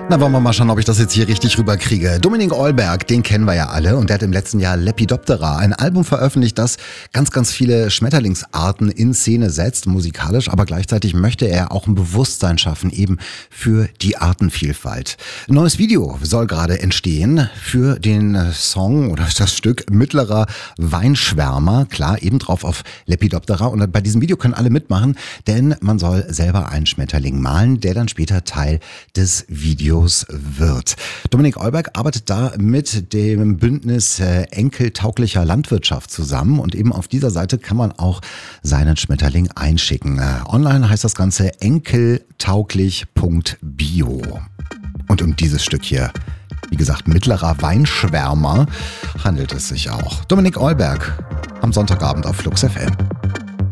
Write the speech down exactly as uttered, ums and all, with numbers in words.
Na, wollen wir mal schauen, ob ich das jetzt hier richtig rüberkriege. Dominik Eulberg, den kennen wir ja alle und der hat im letzten Jahr Lepidoptera, ein Album veröffentlicht, das ganz, ganz viele Schmetterlingsarten in Szene setzt, musikalisch, aber gleichzeitig möchte er auch ein Bewusstsein schaffen, eben für die Artenvielfalt. Ein neues Video soll gerade entstehen für den Song oder das Stück Mittlerer Weinschwärmer, klar, eben drauf auf Lepidoptera, und bei diesem Video können alle mitmachen, denn man soll selber einen Schmetterling malen, der dann später Teil des Videos wird. Dominik Eulberg arbeitet da mit dem Bündnis enkeltauglicher Landwirtschaft zusammen und eben auf dieser Seite kann man auch seinen Schmetterling einschicken. Online heißt das Ganze enkeltauglich punkt bio. Und um dieses Stück hier, wie gesagt, Mittlerer Weinschwärmer, handelt es sich auch. Dominik Eulberg am Sonntagabend auf Flux F M.